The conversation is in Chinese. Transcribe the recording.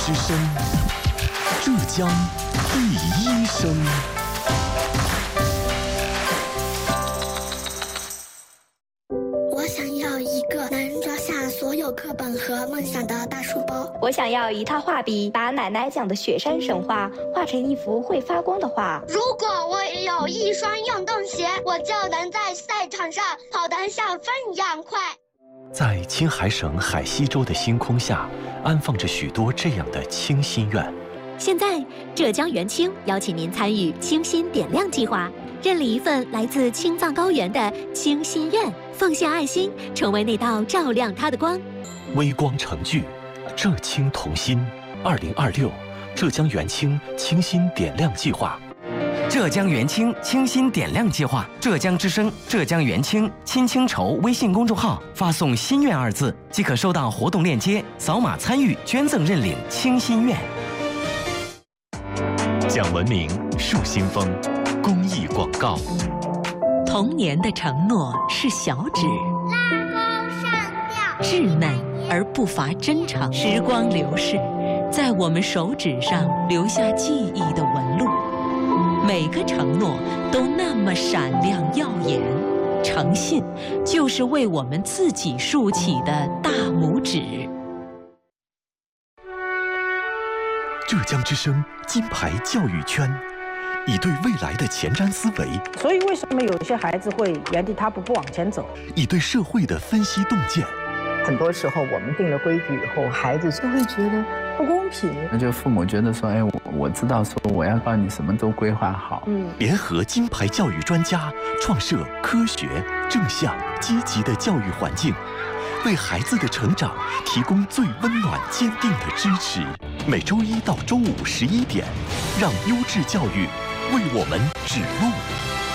之声，浙江第一声。 我想要一个能装下所有课本和梦想的大书包。 我想要一套画笔，把奶奶讲的雪山神话画成一幅会发光的画。 如果我有一双运动鞋，我就能在赛场上跑得像风一样快。 在青海省海西州的星空下，安放着许多这样的清心愿。 现在，浙江元清邀请您参与清心点亮计划，认领一份来自青藏高原的清心愿，奉献爱心，成为那道照亮它的光。 微光成炬，浙青同心。2026浙江元清清心点亮计划。 浙江元清清心点亮计划，浙江之声、浙江元清亲清筹微信公众号发送“心愿”2字，即可收到活动链接，扫码参与捐赠认领清心愿。 讲文明树新风公益广告。 童年的承诺是小指， 拉钩上吊， 稚嫩而不乏真诚。时光流逝，在我们手指上留下记忆的纹路。每个承诺都那么闪亮耀眼，诚信就是为我们自己竖起的大拇指。 浙江之声金牌教育圈，以对未来的前瞻思维， 所以为什么有些孩子会原地踏步不往前走？ 以对社会的分析洞见。 很多时候我们定了规矩以后，孩子就会觉得不公平。 那就父母觉得说，哎，我知道说我要帮你什么都规划好。 联合金牌教育专家，创设科学、正向、积极的教育环境，为孩子的成长提供最温暖、坚定的支持。每周1到周511点，让优质教育为我们指路。